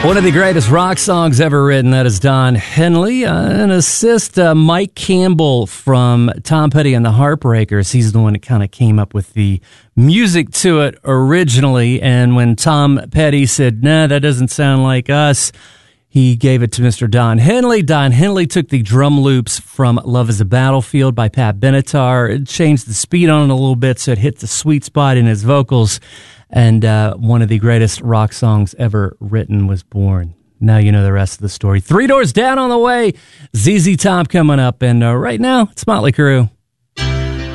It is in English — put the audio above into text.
One of the greatest rock songs ever written, that is Don Henley. An assist, Mike Campbell from Tom Petty and the Heartbreakers. He's the one that kind of came up with the music to it originally. And when Tom Petty said, nah, that doesn't sound like us, he gave it to Mr. Don Henley. Don Henley took the drum loops from Love is a Battlefield by Pat Benatar. It changed the speed on it a little bit so it hit the sweet spot in his vocals. And one of the greatest rock songs ever written was born. Now you know the rest of the story. Three Doors Down on the way. ZZ Top coming up. And right now, it's Motley Crue.